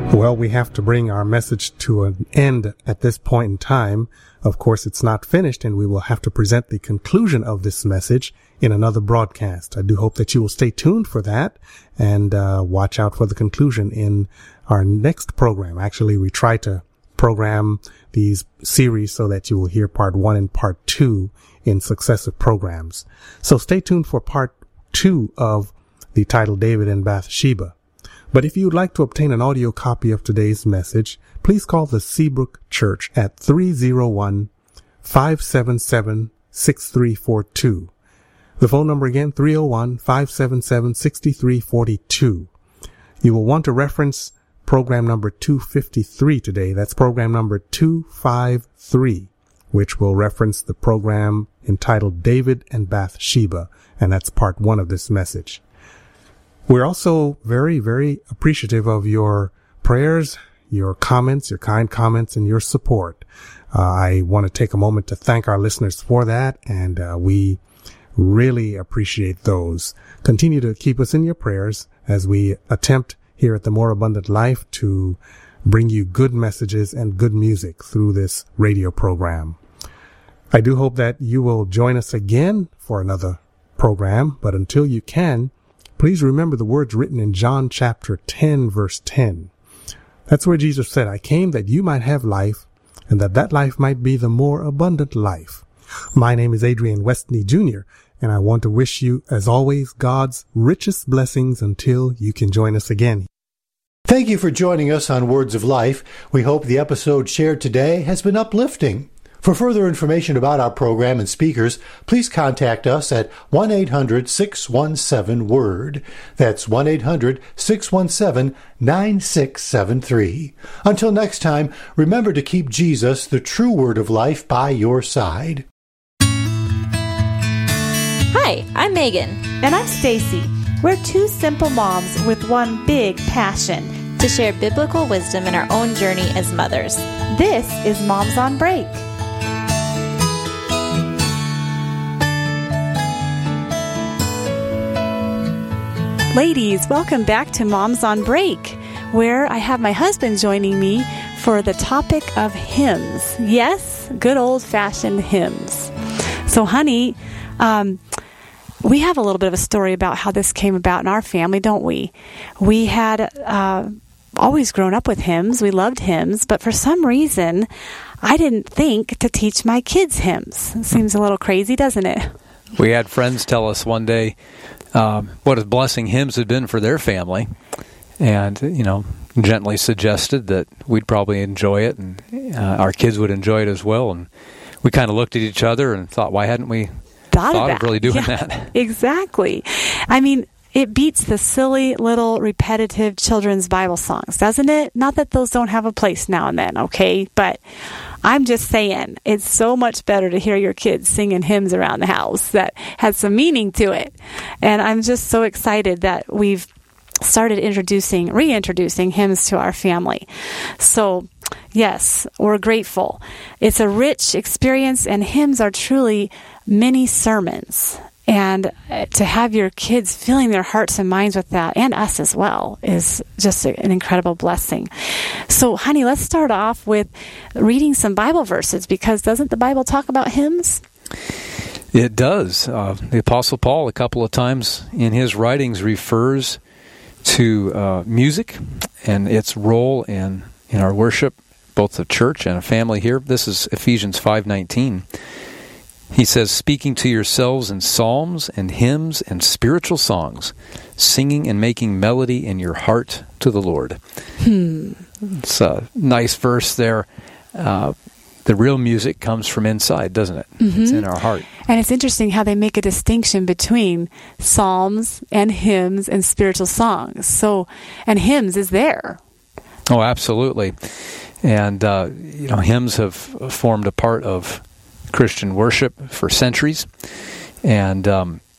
Well, we have to bring our message to an end at this point in time. Of course, it's not finished, and we will have to present the conclusion of this message in another broadcast. I do hope that you will stay tuned for that and watch out for the conclusion in our next program. Actually, we try to program these series so that you will hear part 1 and part 2 in successive programs. So stay tuned for part 2 of the title David and Bathsheba. But if you would like to obtain an audio copy of today's message, please call the Seabrook Church at 301-577-6342. The phone number again, 301-577-6342. You will want to reference program number 253 today. That's program number 253, which will reference the program entitled David and Bathsheba, and that's part 1 of this message. We're also very, very appreciative of your prayers, your comments, your kind comments, and your support. I want to take a moment to thank our listeners for that, and we really appreciate those. Continue to keep us in your prayers as we attempt here at the More Abundant Life to bring you good messages and good music through this radio program. I do hope that you will join us again for another program, but until you can, please remember the words written in John chapter 10, verse 10. That's where Jesus said, I came that you might have life, and that life might be the more abundant life. My name is Adrian Westney Jr., and I want to wish you, as always, God's richest blessings until you can join us again. Thank you for joining us on Words of Life. We hope the episode shared today has been uplifting. For further information about our program and speakers, please contact us at 1-800-617-WORD. That's 1-800-617-9673. Until next time, remember to keep Jesus, the true Word of Life, by your side. Hi, I'm Megan. And I'm Stacy. We're two simple moms with one big passion: to share biblical wisdom in our own journey as mothers. This is Moms on Break. Ladies, welcome back to Moms on Break, where I have my husband joining me for the topic of hymns. Yes, good old-fashioned hymns. So, honey, we have a little bit of a story about how this came about in our family, don't we? We had always grown up with hymns. We loved hymns, but for some reason, I didn't think to teach my kids hymns. It seems a little crazy, doesn't it? We had friends tell us one day what a blessing hymns had been for their family, and gently suggested that we'd probably enjoy it, and our kids would enjoy it as well. And we kind of looked at each other and thought, why hadn't we thought of really doing that? Exactly. I mean, it beats the silly little repetitive children's Bible songs, doesn't it? Not that those don't have a place now and then, okay? But I'm just saying, it's so much better to hear your kids singing hymns around the house that has some meaning to it. And I'm just so excited that we've started reintroducing hymns to our family. So, yes, we're grateful. It's a rich experience, and hymns are truly mini sermons. And to have your kids filling their hearts and minds with that, and us as well, is just an incredible blessing. So, honey, let's start off with reading some Bible verses, because doesn't the Bible talk about hymns? It does. The Apostle Paul, a couple of times in his writings, refers to music and its role in our worship, both the church and a family here. This is Ephesians 5:19. He says, speaking to yourselves in psalms and hymns and spiritual songs, singing and making melody in your heart to the Lord. It's a nice verse there. The real music comes from inside, doesn't it? Mm-hmm. It's in our heart. And it's interesting how they make a distinction between psalms and hymns and spiritual songs. So, and hymns is there. Oh, absolutely. And, hymns have formed a part of Christian worship for centuries, and